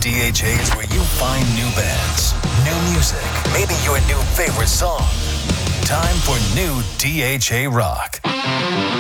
DHA is where you find new bands, new music, maybe your new favorite song. Time for new DHA Rock.